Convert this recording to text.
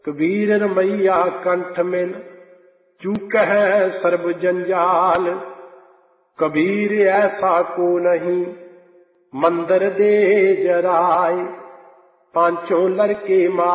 कबीर रमैया कंठ मिल चूकह सर्ब जंजाल। कबीर ऐसा को नहीं मंदिर दे जराए, पांचों लड़के मार